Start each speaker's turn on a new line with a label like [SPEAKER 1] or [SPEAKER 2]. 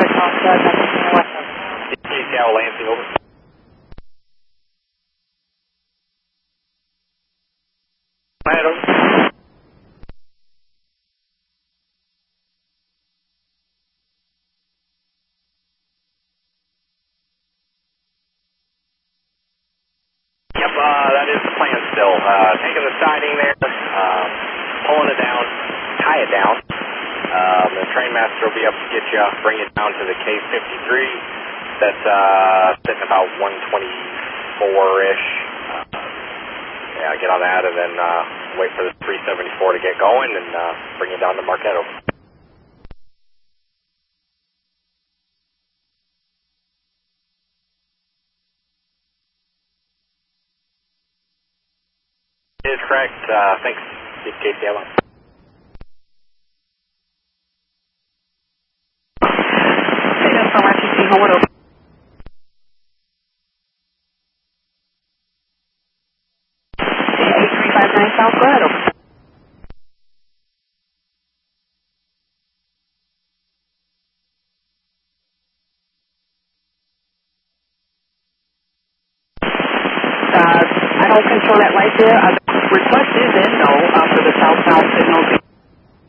[SPEAKER 1] Seattle Lansing, over. Adam. Yep, that is the plan still. Taking the siding there, pulling it down, tie it down. The trainmaster will be up to get you, bring it down to the K53. That's sitting about 124-ish. Yeah, get on that and then wait for the 374 to get going and bring it down to Marquetto. It is correct. Thanks. Get KCL.
[SPEAKER 2] From RTC, hold over. South, go ahead, over. I don't control that right there. Request is in, though, for the southbound signal.